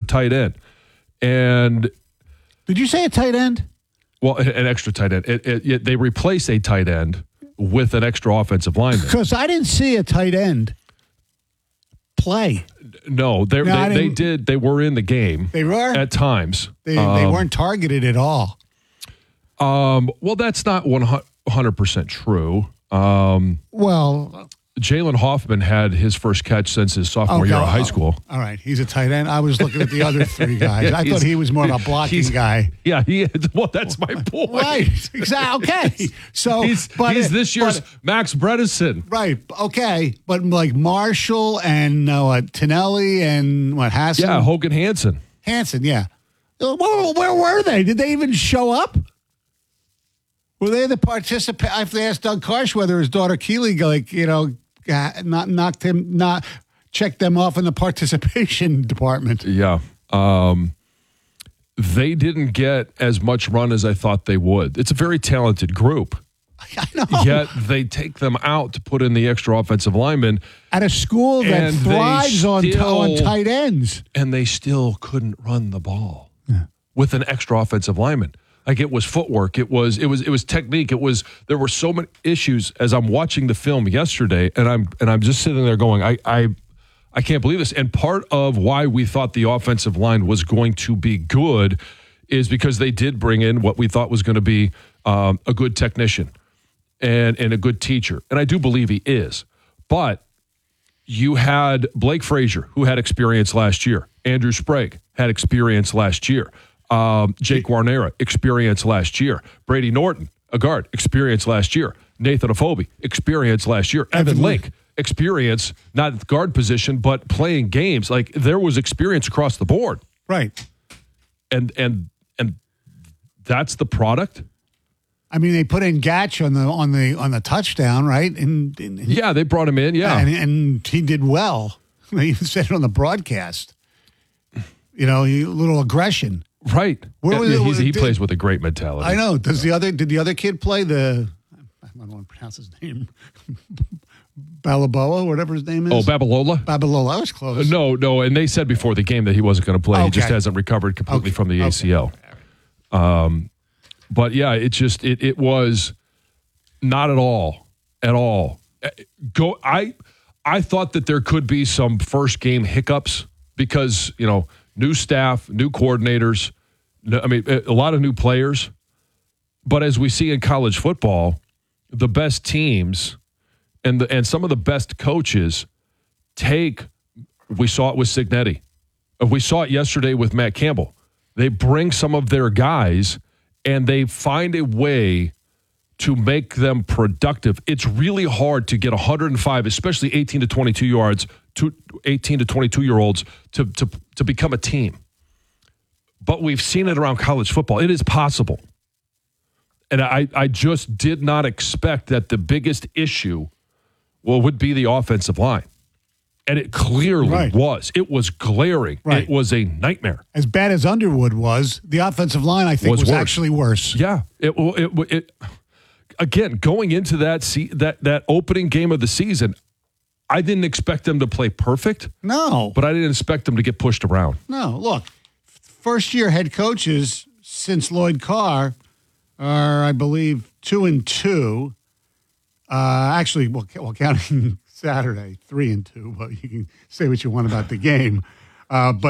tight end. And did you say a tight end? Well, an extra tight end. They replace a tight end with an extra offensive lineman. Because I didn't see a tight end play. No, they did. They were in the game. They were? At times. They weren't targeted at all. Well, that's not 100% true. Jalen Hoffman had his first catch since his sophomore year of high school. All right. He's a tight end. I was looking at the other three guys. I thought he was more of a blocking guy. Yeah, he is. Well, that's my point. Right. Exactly. Okay. So he's this year's Max Bredesen. Right. Okay. But like Marshall and Tinelli and Hassan? Yeah, Hogan Hansen. Hansen, yeah. Where were they? Did they even show up? Were they the participant? I have to ask Doug Karsh whether his daughter Keely, not checked them off in the participation department. Yeah. They didn't get as much run as I thought they would. It's a very talented group. I know. Yet they take them out to put in the extra offensive linemen. At a school that thrives on tight ends. And they still couldn't run the ball with an extra offensive lineman. Like it was footwork. It was technique. There were so many issues as I'm watching the film yesterday, and I'm just sitting there going, I can't believe this. And part of why we thought the offensive line was going to be good is because they did bring in what we thought was going to be a good technician and a good teacher. And I do believe he is. But you had Blake Frazier, who had experience last year. Andrew Sprague had experience last year. Jake Warnera, experience last year. Brady Norton, a guard, experience last year. Nathan Afobe, experience last year. Evan Link, experience, not at the guard position, but playing games. Like there was experience across the board. Right. And that's the product. I mean, they put in Gatch on the touchdown, right? Yeah, they brought him in. Yeah, and he did well. They even said it on the broadcast. A little aggression. Right. He plays with a great mentality. I know. Did the other kid play I don't want to pronounce his name. Balaboa, whatever his name is. Oh, Babalola? Babalola. I was close. No. And they said before the game that he wasn't going to play. Okay. He just hasn't recovered completely from the ACL. Okay. But yeah, it was not at all. I thought that there could be some first game hiccups because, new staff, new coordinators, a lot of new players. But as we see in college football, the best teams and some of the best coaches we saw it with Cignetti. We saw it yesterday with Matt Campbell. They bring some of their guys and they find a way to make them productive. It's really hard to get 105, especially 18 to 22 yards, to 18 to 22-year-olds to become a team. But we've seen it around college football. It is possible. And I just did not expect that the biggest issue would be the offensive line. And it clearly was. It was glaring. Right. It was a nightmare. As bad as Underwood was, the offensive line, I think, was actually worse. Yeah. Again, going into that opening game of the season, I didn't expect them to play perfect. No. But I didn't expect them to get pushed around. No. Look, first-year head coaches since Lloyd Carr are, I believe, 2-2. Actually, well, counting Saturday, 3-2. But you can say what you want about the game. But